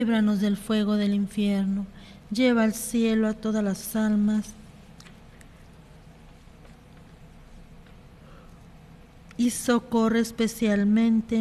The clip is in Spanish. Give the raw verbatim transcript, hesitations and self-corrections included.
líbranos del fuego del infierno, lleva al cielo a todas las almas y socorre especialmente